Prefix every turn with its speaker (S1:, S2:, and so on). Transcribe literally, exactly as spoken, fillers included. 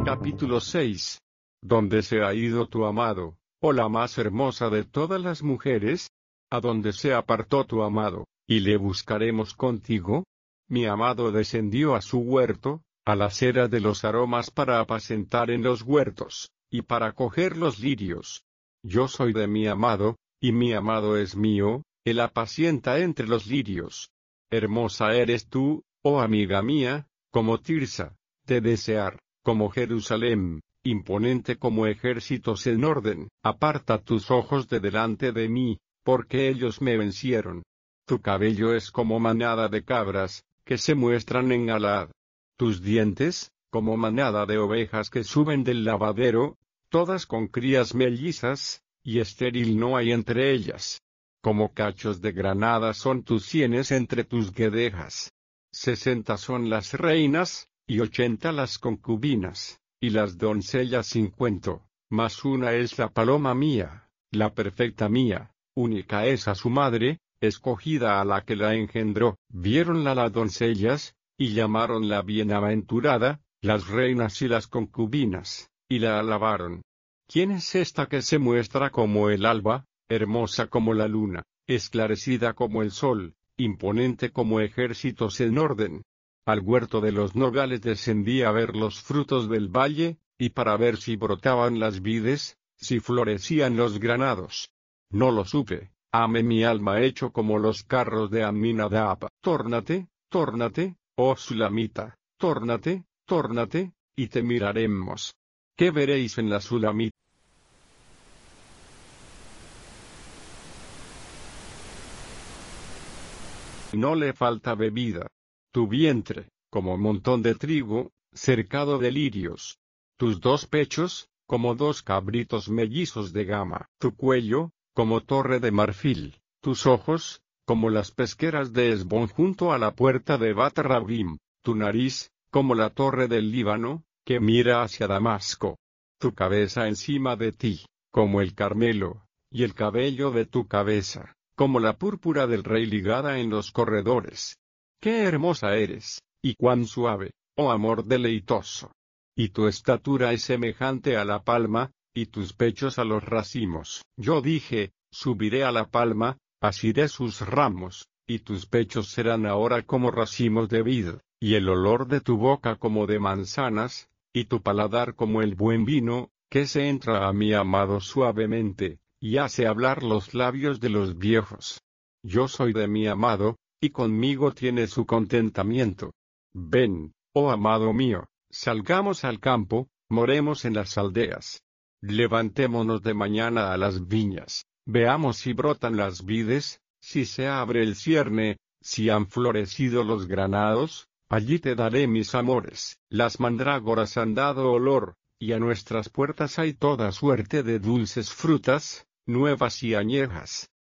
S1: Capítulo seis. ¿Dónde se ha ido tu amado, oh la más hermosa de todas las mujeres? ¿A dónde se apartó tu amado, y le buscaremos contigo? Mi amado descendió a su huerto, a la cera de los aromas para apacentar en los huertos, y para coger los lirios. Yo soy de mi amado, y mi amado es mío, él apacienta entre los lirios. Hermosa eres tú, oh amiga mía, como Tirsa, de desear, como Jerusalén, imponente como ejércitos en orden. Aparta tus ojos de delante de mí, porque ellos me vencieron. Tu cabello es como manada de cabras, que se muestran en Galaad. Tus dientes, como manada de ovejas que suben del lavadero, todas con crías mellizas, y estéril no hay entre ellas. Como cachos de granada son tus sienes entre tus guedejas. Sesenta son las reinas, y ochenta las concubinas, y las doncellas cincuenta, mas una es la paloma mía, la perfecta mía, única es a su madre, escogida a la que la engendró. Viéronla las doncellas, y llamaronla bienaventurada, las reinas y las concubinas, y la alabaron. ¿Quién es esta que se muestra como el alba, hermosa como la luna, esclarecida como el sol, imponente como ejércitos en orden? Al huerto de los nogales descendí a ver los frutos del valle, y para ver si brotaban las vides, si florecían los granados. No lo supe, hame mi alma hecho como los carros de Aminadab. Tórnate, tórnate, oh Sulamita, tórnate, tórnate, y te miraremos. ¿Qué veréis en la Sulamita? No le falta bebida. Tu vientre, como montón de trigo, cercado de lirios. Tus dos pechos, como dos cabritos mellizos de gama. Tu cuello, como torre de marfil. Tus ojos, como las pesqueras de Hesbón junto a la puerta de Bat Rabim. Tu nariz, como la torre del Líbano, que mira hacia Damasco. Tu cabeza encima de ti, como el Carmelo, y el cabello de tu cabeza, como la púrpura del rey ligada en los corredores. ¡Qué hermosa eres, y cuán suave, oh amor deleitoso! Y tu estatura es semejante a la palma, y tus pechos a los racimos. Yo dije, subiré a la palma, asiré sus ramos, y tus pechos serán ahora como racimos de vid, y el olor de tu boca como de manzanas, y tu paladar como el buen vino, que se entra a mi amado suavemente, y hace hablar los labios de los viejos. Yo soy de mi amado, y conmigo tiene su contentamiento. Ven, oh amado mío, salgamos al campo, moremos en las aldeas. Levantémonos de mañana a las viñas, veamos si brotan las vides, si se abre el cierne, si han florecido los granados, allí te daré mis amores. Las mandrágoras han dado olor, y a nuestras puertas hay toda suerte de dulces frutas, nuevas y añejas.